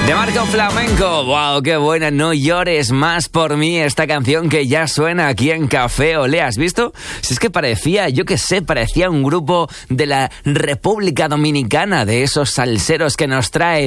De Marco Flamenco. ¡Wow! ¡Qué buena! No llores más por mí. Esta canción que ya suena aquí en Café Olé. ¿Has visto? Si es que parecía, yo qué sé, parecía un grupo de la República Dominicana, de esos salseros que nos trae